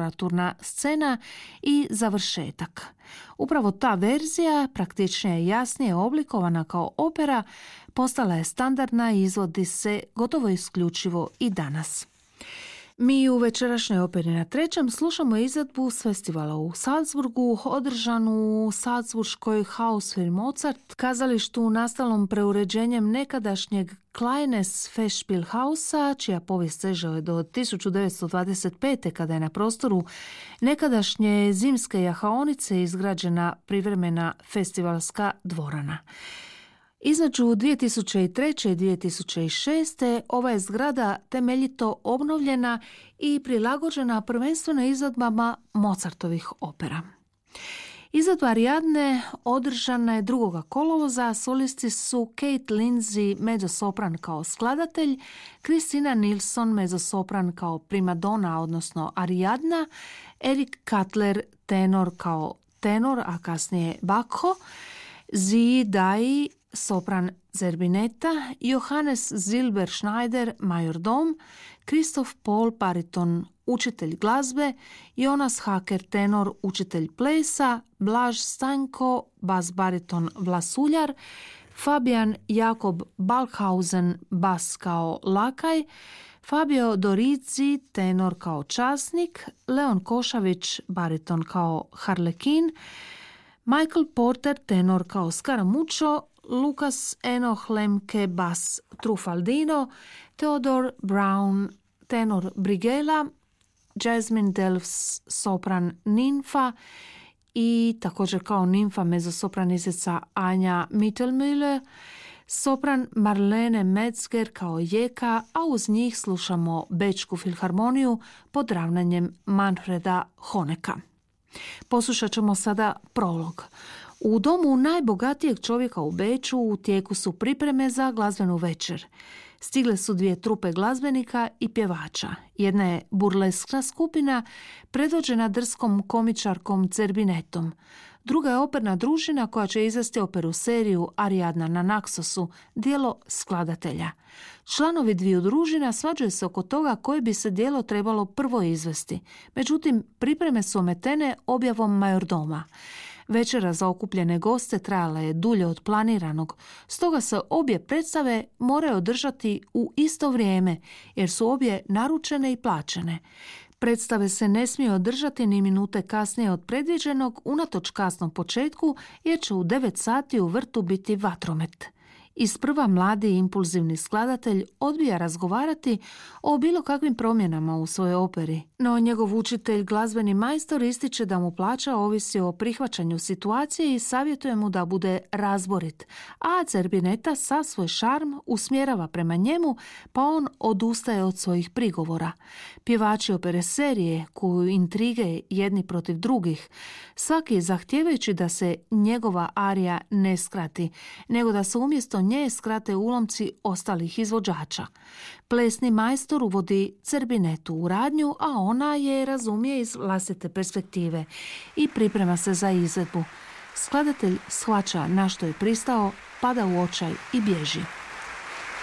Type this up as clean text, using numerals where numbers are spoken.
koloraturna scena i završetak. Upravo ta verzija, praktičnije i jasnije oblikovana kao opera, postala je standardna i izvodi se gotovo isključivo i danas. Mi u večerašnjoj operi na trećem slušamo izvedbu s festivala u Salzburgu, održanu u Salzburškoj Hausfilm Mozart, kazalištu nastalom preuređenjem nekadašnjeg Kleines Festspielhausa, čija povijest seže do 1925. kada je na prostoru nekadašnje zimske jahaonice izgrađena privremena festivalska dvorana. Između 2003. i 2006. ova je zgrada temeljito obnovljena i prilagođena prvenstveno izvedbama Mozartovih opera. Izvedba Ariadne održana je 2. kolovoza, solisti su Kate Lindsay, mezzosopran kao skladatelj, Christina Nilsson, mezzosopran kao primadona, odnosno Ariadna, Eric Cutler, tenor kao tenor, a kasnije Bacco, Zii Dai, sopran Zerbinetta, Johannes Silberschneider, majordom, Christoph Paul, bariton, učitelj glazbe, Jonas Haker, tenor, učitelj plesa, Blaž Stanko, bas bariton vlasuljar, Fabian Jakob Balkhausen, bas kao lakaj, Fabio Dorizi, tenor kao časnik, Leon Košavić, bariton kao harlekin, Michael Porter, tenor kao Scaramuccio, Lukas Enoch Lemke, bas Trufaldino, Theodore Brown, tenor Brigela, Jasmine Delfs, sopran Ninfa i također kao Ninfa mezzosopranizica Anja Mittelmüller, sopran Marlene Metzger kao Jeka, a uz njih slušamo Bečku filharmoniju pod ravnanjem Manfreda Honeka. Poslušat ćemo sada prolog. U domu najbogatijeg čovjeka u Beču u tijeku su pripreme za glazbenu večer. Stigle su 2 trupe glazbenika i pjevača. Jedna je burleskna skupina predvođena drskom komičarkom Zerbinetom. Druga je operna družina koja će izvesti operu seriju Ariadna na Naksosu, djelo skladatelja. Članovi 2 družina svađaju se oko toga koje bi se djelo trebalo prvo izvesti. Međutim, pripreme su ometene objavom majordoma. Večera za okupljene goste trajala je dulje od planiranog, stoga se obje predstave moraju održati u isto vrijeme, jer su obje naručene i plaćene. Predstave se ne smiju održati ni minute kasnije od predviđenog, unatoč kasnom početku, jer će u 9 sati u vrtu biti vatromet. Isprva mladi i impulzivni skladatelj odbija razgovarati o bilo kakvim promjenama u svojoj operi, no njegov učitelj, glazbeni majstor, ističe da mu plaća ovisi o prihvaćanju situacije i savjetuje mu da bude razborit, a Zerbineta sa svoj šarm usmjerava prema njemu, pa on odustaje od svojih prigovora. Pjevači opere serije kuju intrige jedni protiv drugih, svaki zahtijevajući da se njegova arija ne skrati, nego da se umjesto nje skrate ulomci ostalih izvođača. Plesni majstor uvodi Zerbinetu u radnju, a ona je razumije iz vlastite perspektive i priprema se za izvedbu. Skladatelj shvaća na što je pristao, pada u očaj i bježi.